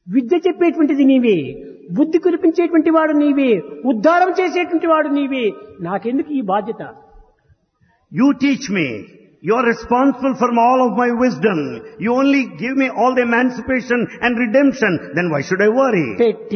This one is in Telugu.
విద్య చెప్పేటువంటిది నీవే, బుద్ధి కురిపించేటువంటి వాడు నీవే, ఉద్ధారం చేసేటువంటి వాడు నీవే. నాకెందుకు ఈ బాధ్యత? You teach me. You are responsible for all of my wisdom. You only give me all the emancipation and redemption. Then why should I worry?